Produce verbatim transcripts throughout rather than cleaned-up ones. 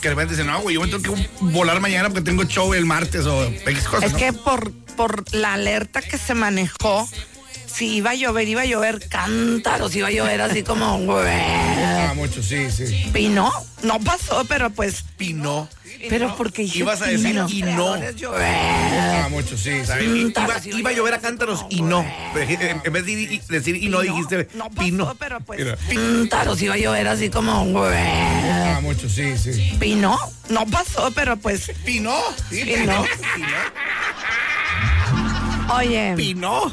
de repente dicen, no, güey, yo me tengo que volar mañana porque tengo show el martes o X cosas. Es ¿no? que por, por la alerta que se manejó, si iba a llover, iba a llover cántaros, iba a llover así como, güey. Ah, mucho, sí, sí. Y no, no pasó, pero pues. Pinó. Pero porque ibas a decir no. y no. Ah, mucho, sí. ¿sabes? Iba, iba a llover a cántaros y no. En vez de decir y no, dijiste no pino. pasó, pero pues. Cántaros, iba a llover así como, güey. Ah, mucho, sí, sí. Pino, no pasó, pero pues. Pinó. Sí, Pinó. Oye. Pinó.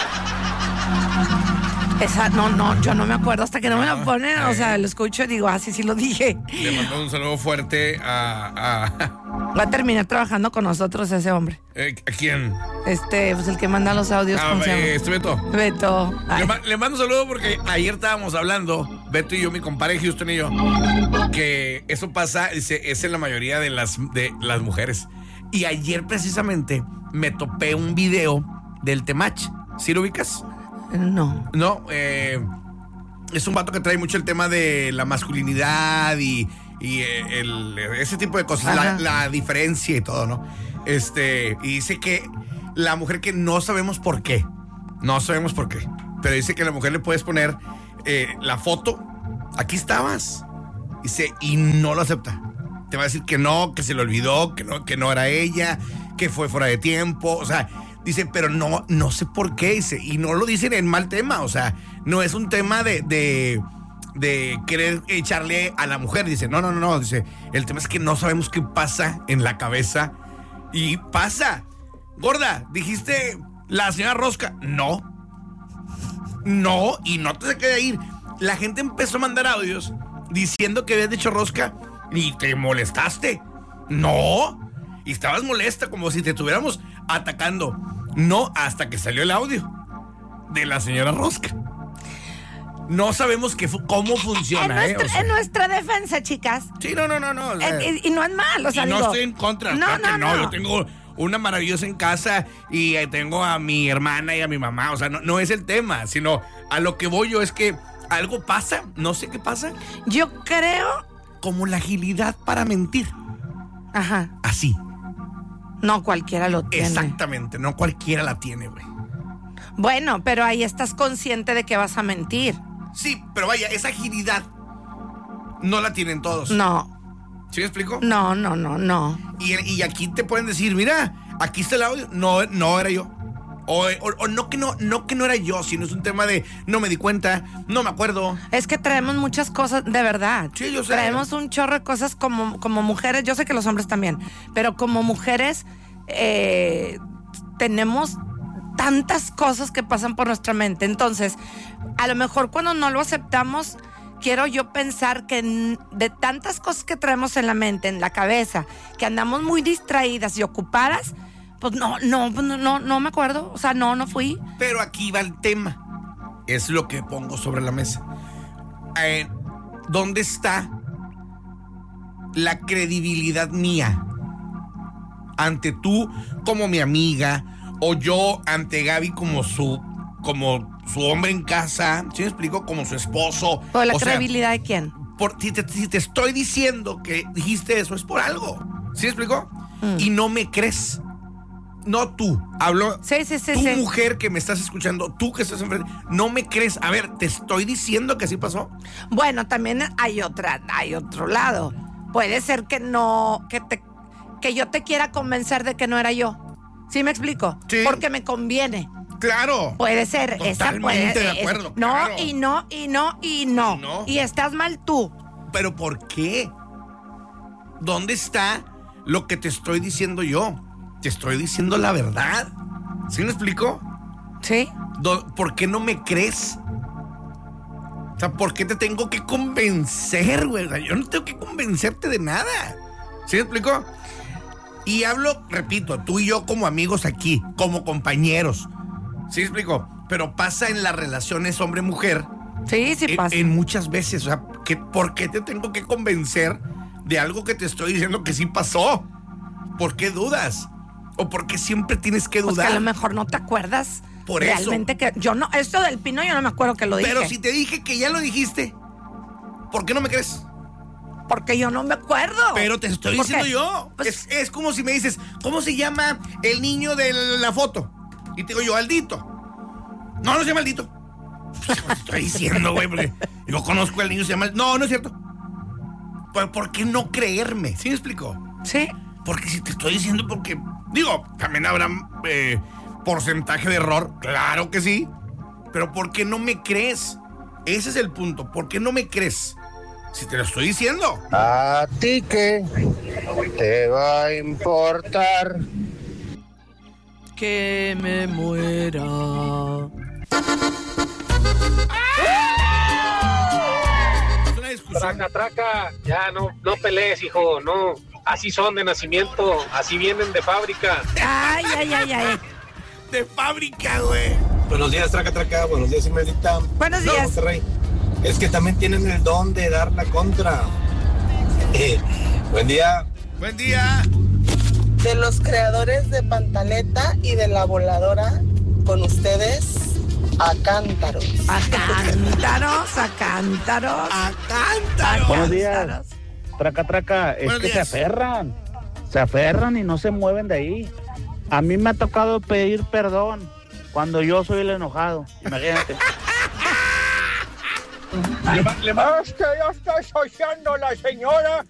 Esa, no, no, yo no me acuerdo hasta que no me la ponen, o sea, lo escucho y digo, ah, sí, sí lo dije. Le mando un saludo fuerte a... a... Va a terminar trabajando con nosotros ese hombre. Eh, ¿A quién? Este, pues el que manda los audios. Ah, ¿cómo se llama? eh, este Beto. Beto. Le, ma- le mando un saludo porque ayer estábamos hablando, Beto y yo, mi compadre Houston y yo, que eso pasa, dice, es en la mayoría de las, de las mujeres. Y ayer precisamente me topé un video del Temach. ¿Sí lo ubicas? No. No, eh, es un vato que trae mucho el tema de la masculinidad y, y eh, el, ese tipo de cosas, la, la diferencia y todo, ¿no? Este, y dice que la mujer que no sabemos por qué, no sabemos por qué, pero dice que a la mujer le puedes poner eh, la foto, aquí estabas, dice, y no lo acepta. Te va a decir que no, que se le olvidó, que no, que no era ella, que fue fuera de tiempo, o sea... Dice, pero no, no sé por qué, dice, y no lo dicen en mal tema, o sea, no es un tema de, de, de querer echarle a la mujer, dice, no, no, no, no, dice, el tema es que no sabemos qué pasa en la cabeza, y pasa, gorda, dijiste la señora Rosca, no, no, y no te se quede ir, la gente empezó a mandar audios diciendo que habías dicho Rosca, y te molestaste, no, y estabas molesta como si te tuviéramos atacando. No, hasta que salió el audio de la señora Rosca. No sabemos qué fu- cómo funciona. En nuestra, ¿eh? O sea, en nuestra defensa, chicas. Sí, no, no, no, no. O sea, Eh, y, y no es mal, o sea, y no digo, estoy en contra. No, claro que no, no, no. Yo tengo una maravillosa en casa y eh, tengo a mi hermana y a mi mamá. O sea, no, no es el tema, sino a lo que voy yo es que algo pasa, no sé qué pasa. Yo creo. Como la agilidad para mentir. Ajá. Así. No cualquiera lo tiene. Exactamente, no cualquiera la tiene, güey. Bueno, pero ahí estás consciente de que vas a mentir. Sí, pero vaya, esa agilidad no la tienen todos. No. ¿Sí me explico? No, no, no, no. Y, y aquí te pueden decir, mira, aquí está el audio. No, no era yo. O, o, o no que no, no que no era yo, sino es un tema de no me di cuenta, no me acuerdo. Es que traemos muchas cosas, de verdad. Sí, yo sé. Traemos un chorro de cosas como, como mujeres, yo sé que los hombres también, pero como mujeres eh, tenemos tantas cosas que pasan por nuestra mente. Entonces, a lo mejor cuando no lo aceptamos, quiero yo pensar que de tantas cosas que traemos en la mente, en la cabeza, que andamos muy distraídas y ocupadas, pues no, no, no, no, no me acuerdo. O sea, no, no fui. Pero aquí va el tema. Es lo que pongo sobre la mesa. Eh, ¿Dónde está la credibilidad mía ante tú como mi amiga o yo ante Gaby como su como su hombre en casa? ¿Sí me explico? Como su esposo. ¿Pero la o credibilidad sea, de quién? Por, si, te, si te estoy diciendo que dijiste eso es por algo. ¿Sí me explico? Mm. Y no me crees. No tú, hablo. Sí, sí, sí. Tú, sí. mujer que me estás escuchando, tú que estás enfrente, no me crees. A ver, te estoy diciendo que así pasó. Bueno, también hay otra, hay otro lado. Puede ser que no, que te, que yo te quiera convencer de que no era yo. ¿Sí me explico? Sí. Porque me conviene. Claro. Puede ser. Totalmente esa puede, de acuerdo. Es, no, claro. y no, y no, y no, y no. Y estás mal tú. ¿Pero por qué? ¿Dónde está lo que te estoy diciendo yo? Te estoy diciendo la verdad. ¿Sí me explico? Sí. ¿Por qué no me crees? O sea, ¿por qué te tengo que convencer, güey? O sea, yo no tengo que convencerte de nada. ¿Sí me explico? Y hablo, repito, tú y yo como amigos aquí, como compañeros. ¿Sí me explico? Pero pasa en las relaciones hombre-mujer. Sí, sí en, pasa. En muchas veces. O sea, ¿qué, ¿por qué te tengo que convencer de algo que te estoy diciendo que sí pasó? ¿Por qué dudas? ¿O por qué siempre tienes que dudar? Pues que a lo mejor no te acuerdas. Por realmente eso. que yo no, esto del pino yo no me acuerdo que lo dije. Pero si te dije que ya lo dijiste, ¿por qué no me crees? Porque yo no me acuerdo. Pero te estoy diciendo yo. Pues, es, es como si me dices, ¿cómo se llama el niño de la foto? Y te digo yo, Aldito. No, no se llama Aldito. Pues, te estoy diciendo, güey, porque yo conozco al niño, se llama... No, no es cierto. ¿Por, ¿por qué no creerme? ¿Sí me explico? Sí. Porque si te estoy diciendo, porque... Digo, también habrá eh, porcentaje de error. Claro que sí. Pero ¿por qué no me crees? Ese es el punto. ¿Por qué no me crees? Si te lo estoy diciendo. ¿A ti qué te va a importar? Que me muera. Traca, traca, ya no, no pelees, hijo, no. Así son de nacimiento, así vienen de fábrica. Ay, ay, ay, ay. De fábrica, güey. Buenos días, traca, traca. Buenos días, Imelita. Buenos días. Monterrey. Es que también tienen el don de dar la contra. Eh, buen día. Buen día. De los creadores de Pantaleta y de la voladora, con ustedes, a cántaros. A cántaros, a cántaros. A cántaros. Buenos días. Traca, traca. Es Buenos que días. se aferran. Se aferran y no se mueven de ahí. A mí me ha tocado pedir perdón cuando yo soy el enojado. Imagínate. Es que ya está asociando la señora